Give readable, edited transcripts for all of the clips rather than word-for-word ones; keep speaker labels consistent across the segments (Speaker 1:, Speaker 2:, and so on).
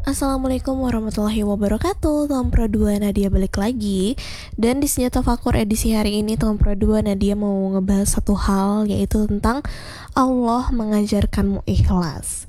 Speaker 1: Assalamualaikum warahmatullahi wabarakatuh. Tahun Pro 2 Nadia balik lagi. Dan di Senjata Fakur edisi hari ini Tahun Pro 2 Nadia mau ngebahas satu hal, yaitu tentang Allah mengajarkanmu ikhlas.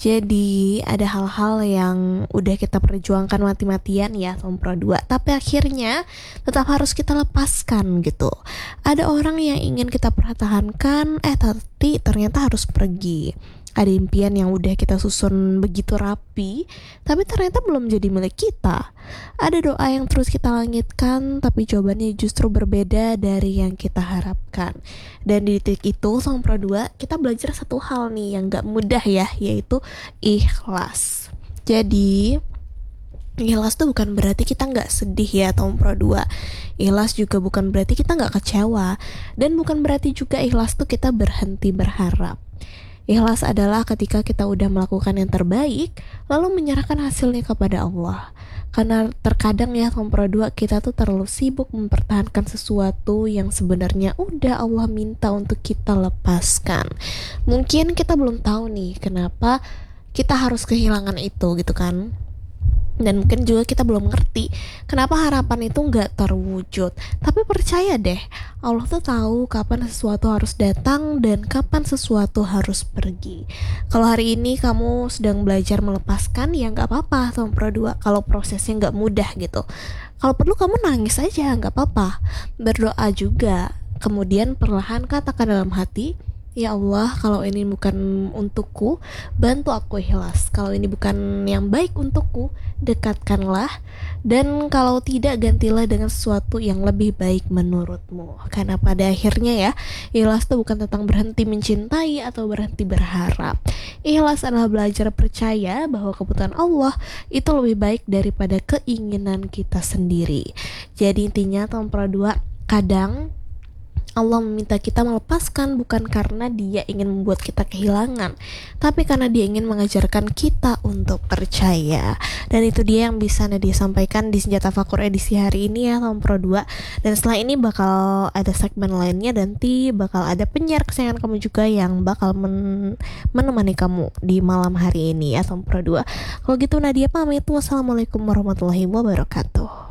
Speaker 1: Jadi ada hal-hal yang udah kita perjuangkan mati-matian ya Tahun Pro 2, tapi akhirnya tetap harus kita lepaskan gitu. Ada orang yang ingin kita pertahankan, tapi ternyata harus pergi. Ada impian yang udah kita susun begitu rapi, tapi ternyata belum jadi milik kita. Ada doa yang terus kita langitkan, tapi jawabannya justru berbeda dari yang kita harapkan. Dan di titik itu, Sang Pro 2, kita belajar satu hal nih yang gak mudah ya, yaitu ikhlas. Jadi, ikhlas tuh bukan berarti kita gak sedih ya Tahun Pro 2. Ikhlas juga bukan berarti kita gak kecewa. Dan bukan berarti juga ikhlas tuh kita berhenti berharap. Ikhlas adalah ketika kita udah melakukan yang terbaik, lalu menyerahkan hasilnya kepada Allah. Karena terkadang ya Tahun Pro 2 kita tuh terlalu sibuk mempertahankan sesuatu yang sebenarnya udah Allah minta untuk kita lepaskan. Mungkin kita belum tahu nih kenapa kita harus kehilangan itu gitu kan. Dan mungkin juga kita belum ngerti kenapa harapan itu gak terwujud. Tapi percaya deh, Allah tuh tahu kapan sesuatu harus datang dan kapan sesuatu harus pergi. Kalau hari ini kamu sedang belajar melepaskan, ya gak apa-apa Tahun Pro 2. Kalau prosesnya gak mudah gitu, kalau perlu kamu nangis aja, gak apa-apa. Berdoa juga. Kemudian perlahan katakan dalam hati, ya Allah, kalau ini bukan untukku, bantu aku ikhlas. Kalau ini bukan yang baik untukku, dekatkanlah. Dan kalau tidak, gantilah dengan sesuatu yang lebih baik menurutmu. Karena pada akhirnya ya, ikhlas itu bukan tentang berhenti mencintai atau berhenti berharap. Ikhlas adalah belajar percaya bahwa keputusan Allah itu lebih baik daripada keinginan kita sendiri. Jadi intinya Tahun Pro 2, kadang Allah meminta kita melepaskan bukan karena Dia ingin membuat kita kehilangan, tapi karena Dia ingin mengajarkan kita untuk percaya. Dan itu dia yang bisa Nadia sampaikan di Senjata Fakur edisi hari ini ya Tahun Pro 2. Dan setelah ini bakal ada segmen lainnya, dan nanti bakal ada penyiar kesayangan kamu juga yang bakal menemani kamu di malam hari ini ya Tahun Pro 2. Kalau gitu Nadia pamit. Wassalamualaikum warahmatullahi wabarakatuh.